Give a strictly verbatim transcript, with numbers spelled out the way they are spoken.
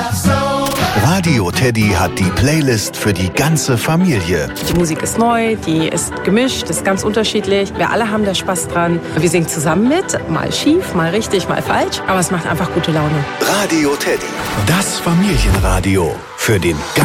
Radio Teddy hat die Playlist für die ganze Familie. Die Musik ist neu, die ist gemischt, ist ganz unterschiedlich. Wir alle haben da Spaß dran. Wir singen zusammen mit, mal schief, mal richtig, mal falsch. Aber es macht einfach gute Laune. Radio Teddy, das Familienradio für den ganzen